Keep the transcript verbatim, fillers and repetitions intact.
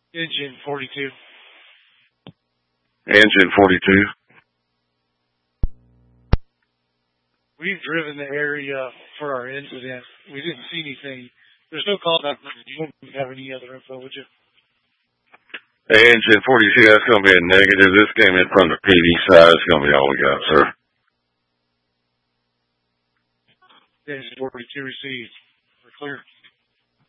Engine forty-two. Engine forty-two. We've driven the area for our incident. We didn't see anything. There's no call back. You wouldn't have any other info, would you? Engine forty-two, that's going to be a negative. This came in from the P D side. It's going to be all we got, sir. Engine forty-two received. We're clear.